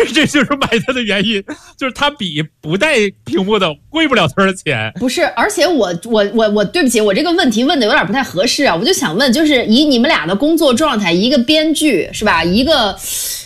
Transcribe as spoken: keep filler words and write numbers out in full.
这就是买它的原因，就是它比不带屏幕的贵不了多少钱。 不是，而且我我我我对不起，我这个问题问的有点不太合适啊，我就想问，就是以你们俩的工作状态，一个编剧是吧，一个